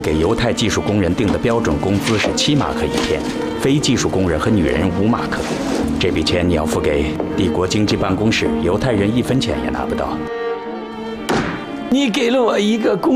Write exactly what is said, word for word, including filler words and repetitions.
给犹太技术工人定的标准工资是七马克一天，非技术工人和女人五马克。这笔钱你要付给帝国经济办公室，犹太人一分钱也拿不到。你给了我一个工。